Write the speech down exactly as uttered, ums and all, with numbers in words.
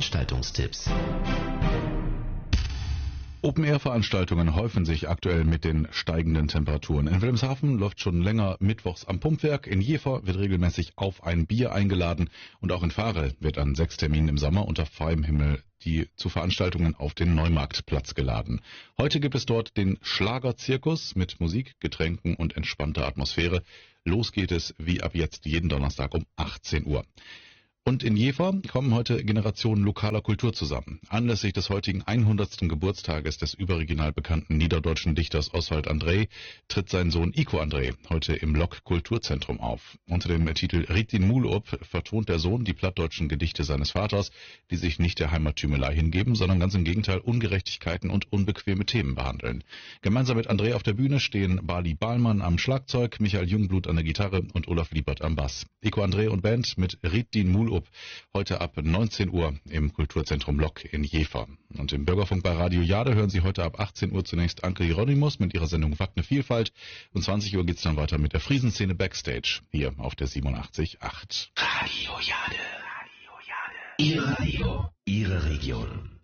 Veranstaltungstipps. Open-Air-Veranstaltungen häufen sich aktuell mit den steigenden Temperaturen. In Wilhelmshaven läuft schon länger mittwochs am Pumpwerk. In Jever wird regelmäßig auf ein Bier eingeladen. Und auch in Varel wird an sechs Terminen im Sommer unter freiem Himmel die zu Veranstaltungen auf den Neumarktplatz geladen. Heute gibt es dort den Schlagerzirkus mit Musik, Getränken und entspannter Atmosphäre. Los geht es wie ab jetzt jeden Donnerstag um achtzehn Uhr. Und in Jever kommen heute Generationen lokaler Kultur zusammen. Anlässlich des heutigen hundertsten Geburtstages des überregional bekannten niederdeutschen Dichters Oswald André tritt sein Sohn Iko André heute im Lok Kulturzentrum auf. Unter dem Titel Riet din Muhl-op vertont der Sohn die plattdeutschen Gedichte seines Vaters, die sich nicht der Heimattümelei hingeben, sondern ganz im Gegenteil Ungerechtigkeiten und unbequeme Themen behandeln. Gemeinsam mit André auf der Bühne stehen Bali Bahlmann am Schlagzeug, Michael Jungblut an der Gitarre und Olaf Liebert am Bass. Iko André und Band mit Riet din Muhl-op heute ab neunzehn Uhr im Kulturzentrum Lok in Jever. Und im Bürgerfunk bei Radio Jade hören Sie heute ab achtzehn Uhr zunächst Anke Hieronymus mit ihrer Sendung Wagt ne Vielfalt. Und zwanzig Uhr geht's dann weiter mit der Friesenszene Backstage hier auf der siebenundachtzig Komma acht. Radio Jade. Radio Jade. Ihr Radio. Ihre Region.